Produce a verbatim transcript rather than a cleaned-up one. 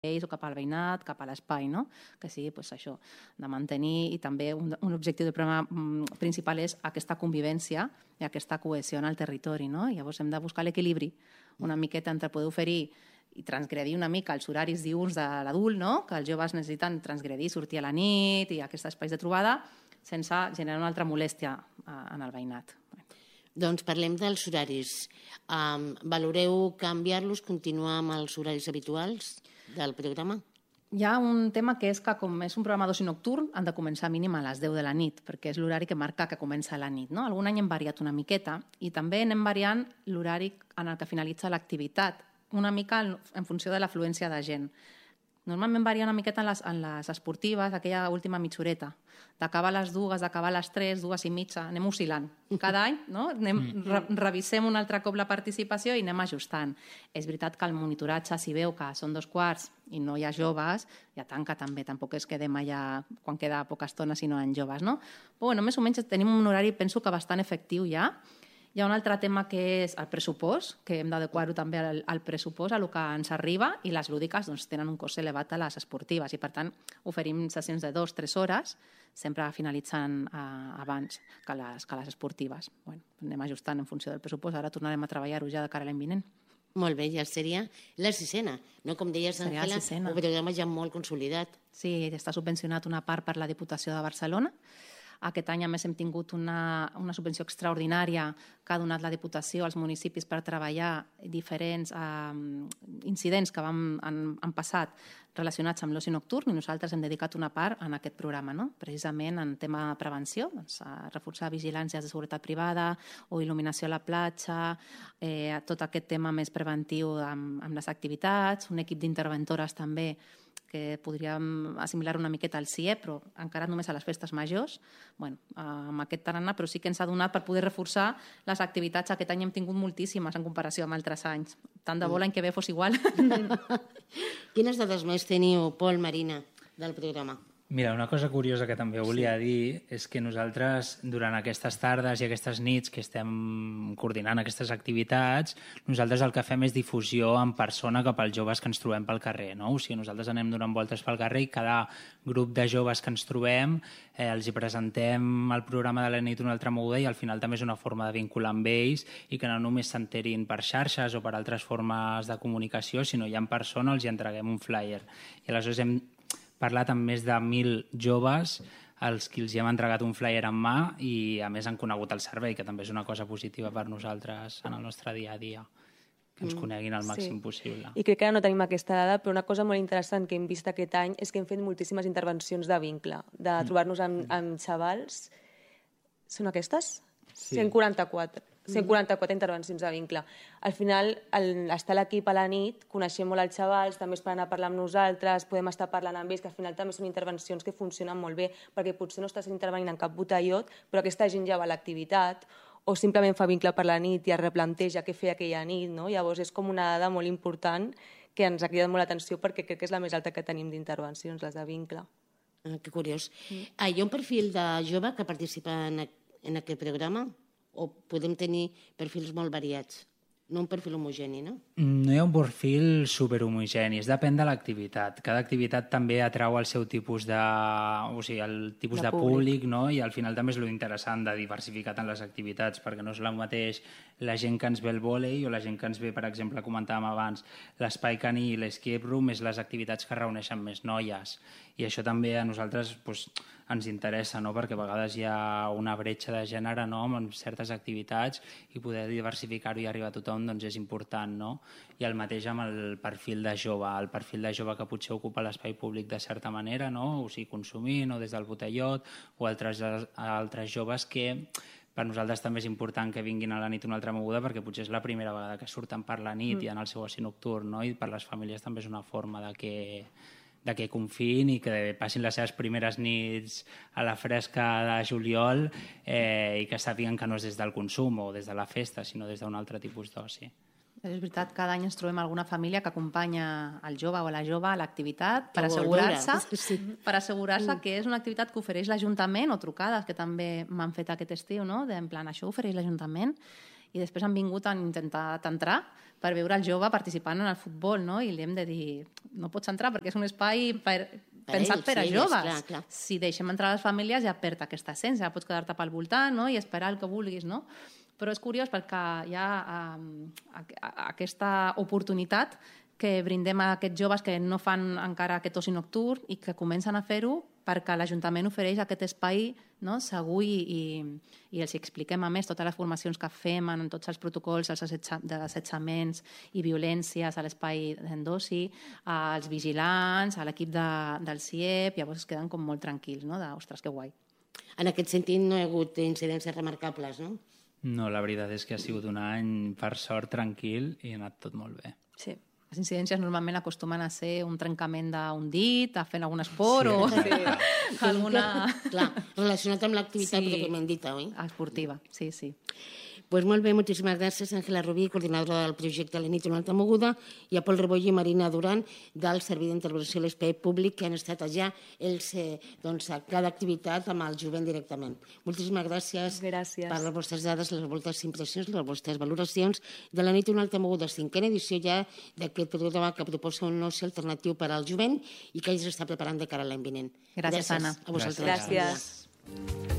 ells o cap al veïnat, cap a l'espai, no? Que sigui pues, això, de mantenir, i també un, un objectiu del programa mm, principal és aquesta convivència i aquesta cohesió en el territori, no? I llavors hem de buscar l'equilibri una miqueta entre poder oferir i transgredir una mica els horaris diürns de l'adult, no? Que els joves necessiten transgredir, sortir a la nit i aquests espais de trobada sense generar una altra molèstia en el veïnat. Doncs parlem dels horaris. Um, valoreu canviar-los, continuar amb els horaris habituals del programa? Hi ha un tema que és que, com és un programa d'oci nocturn, han de començar mínim a les deu de la nit, perquè és l'horari que marca que comença la nit. No? Algun any hem variat una miqueta i també anem variant l'horari en el que finalitza l'activitat, una mica en funció de l'afluència de gent. Normalment varia una miqueta en les, en les esportives, aquella última mitjoreta, d'acabar a les dues, d'acabar a les tres, dues i mitja, anem oscil·lant. Cada any no? anem, re, revisem un altre cop la participació i anem ajustant. És veritat que el monitoratge, si veu que són dos quarts i no hi ha joves, ja tanca també, tampoc es quedem allà quan queda poca estona si no hi ha joves. No? Però bueno, més o menys tenim un horari, penso que bastant efectiu ja. Hi ha un altre tema que és el pressupost, que hem d'adequar-ho també al, al pressupost, a el que ens arriba, i les lúdiques doncs, tenen un cost elevat a les esportives i, per tant, oferim sessions de dues o tres hores, sempre finalitzant eh, abans que les, que les esportives. Bueno, anem ajustant en funció del pressupost, ara tornarem a treballar-ho ja de cara a l'any vinent. Molt bé, ja seria la sisena, no? Com deies, Àngela, un programa ja molt consolidat. Sí, està subvencionat una part per la Diputació de Barcelona. Aquest any, a més, hem tingut una, una subvenció extraordinària que ha donat la Diputació als municipis per treballar diferents eh, incidents que vam, han, han passat relacionats amb l'oci nocturn, i nosaltres hem dedicat una part en aquest programa, no? Precisament en tema de prevenció, doncs, a reforçar vigilàncies de seguretat privada o il·luminació a la platja, eh, tot aquest tema més preventiu amb, amb les activitats, un equip d'interventores també que podríem assimilar una miqueta al C I E, però encara només a les festes majors, bueno, amb aquest tarannà, però sí que ens ha donat per poder reforçar les activitats. Aquest any hem tingut moltíssimes en comparació amb altres anys. Tant de bo l'any que ve fos igual. Quines dades més teniu, Pol, Marina, del programa? Mira, una cosa curiosa que també volia sí. dir és que nosaltres, durant aquestes tardes i aquestes nits que estem coordinant aquestes activitats, nosaltres el que fem és difusió en persona cap als joves que ens trobem pel carrer, no? O sigui, nosaltres anem donant voltes pel carrer i cada grup de joves que ens trobem eh, els hi presentem el programa de la nit una altra moguda, i al final també és una forma de vincular amb ells i que no només s'enterin per xarxes o per altres formes de comunicació, sinó ja en persona els hi entreguem un flyer. I aleshores hem parlat amb més de mil joves als qui els hi hem entregat un flyer en mà i a més han conegut el servei, que també és una cosa positiva per nosaltres en el nostre dia a dia, que ens coneguin al màxim sí. possible. I crec que ara no tenim aquesta dada, però una cosa molt interessant que hem vist aquest any és que hem fet moltíssimes intervencions de vincle, de trobar-nos amb, amb xavals. Són aquestes? Sí. cent quaranta-quatre. cent quaranta-quatre intervencions de vincle. Al final, el, estar a l'equip a la nit, coneixem molt els xavals, també es poden anar a parlar amb nosaltres, podem estar parlant amb ells, que al final també són intervencions que funcionen molt bé, perquè potser no estàs intervenint en cap botellot, però aquesta gent ja va a l'activitat, o simplement fa vincle per la nit i es replanteja què fer aquella nit, no? Llavors és com una dada molt important que ens ha cridat molt l'atenció, perquè crec que és la més alta que tenim d'intervencions, les de vincle. Ah, que curiós. Mm. Ah, hi ha un perfil de jove que participa en, en aquest programa? O podem tenir perfils molt variats? No un perfil homogeni, no? No hi ha un perfil superhomogeni, depèn de l'activitat. Cada activitat també atrau el seu tipus de... o sigui, el tipus de, de públic, no? I al final també és lo interessant de diversificar tant les activitats, perquè no és el mateix la gent que ens ve el vòlei o la gent que ens ve, per exemple, comentàvem abans, l'espai caní i l'escape room, és les activitats que reuneixen més noies. I això també a nosaltres doncs, ens interessa, no? Perquè a vegades hi ha una bretxa de gènere, no? En certes activitats, i poder diversificar-ho i arribar a tothom doncs és important, no? I el mateix amb el perfil de jove, el perfil de jove que potser ocupa l'espai públic de certa manera, no? O sigui, consumint o des del botellot, o altres, altres joves que per nosaltres també és important que vinguin a la nit una altra moguda, perquè potser és la primera vegada que surten per la nit mm. i en el seu oci nocturn, no? I per les famílies també és una forma de que de que confiïn i que passin les seves primeres nits a la fresca de juliol eh, i que sàpiguen que no és des del consum o des de la festa, sinó des d'un altre tipus d'oci. És veritat, cada any ens trobem alguna família que acompanya el jove o la jove a l'activitat per assegurar-se sí. per assegurar-se que és una activitat que ofereix l'Ajuntament, o trucades que també m'han fet aquest estiu, no? De, en plan, això ofereix l'Ajuntament, i després han vingut a intentar entrar per veure el jove participant en el futbol, no? I li hem de dir, no pots entrar perquè és un espai per, per pensat ells, per a sí, joves. Clar, clar. Si deixem entrar les famílies ja perd aquesta essència, ja pots quedar-te pel voltant, no? I esperar el que vulguis, no? Però és curiós perquè hi ha um, aquesta oportunitat que brindem a aquests joves que no fan encara aquest oci nocturn i que comencen a fer-ho perquè l'Ajuntament ofereix aquest espai, no, segur i, i, i els expliquem a més totes les formacions que fem en tots els protocols els assetja, d'assetjaments i violències a l'espai d'oci, als vigilants, a l'equip de, del C I E P, llavors es queden com molt tranquils, no? De, ostres, que guai. En aquest sentit no hi ha hagut incidències remarcables, no? No, la veritat és que ha sigut un any, per sort, tranquil i ha anat tot molt bé. Sí. Les incidències normalment acostumen a ser un trencament d'un dit, a fer algun esport sí, o sí. alguna... Clar, relacionat amb l'activitat Sí. pròpiament dita, oi? esportiva. Sí, sí. Pues molt bé, moltíssimes gràcies, Àngela Rubí, coordinadora del projecte La nit d'una altra moguda, i a Pol Reboll i Marina Duran, del Servei d'Intervenció a l'Espai Públic, que han estat allà ells, eh, doncs, a cada activitat amb el jovent directament. Moltíssimes gràcies, Gràcies. per les vostres dades, les vostres impressions, les vostres valoracions de La nit d'una altra moguda, cinquena edició ja d'aquest programa que proposa un oci alternatiu per al jovent i que ells està preparant de cara a l'any vinent. Gràcies, Anna. A vosaltres. Gràcies.